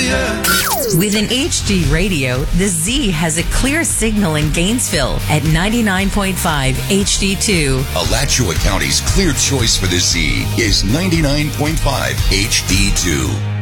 yeah. With an HD radio, the Z has a clear signal in Gainesville at 99.5 HD2. Alachua County's clear choice for the Z is 99.5 HD2.